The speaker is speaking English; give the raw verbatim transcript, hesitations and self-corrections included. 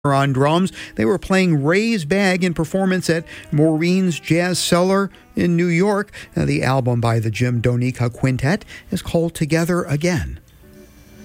on drums. They were playing Ray's Bag in performance at Maureen's Jazz Cellar in New York. Now, the album by the Jim Donica Quintet is called Together Again.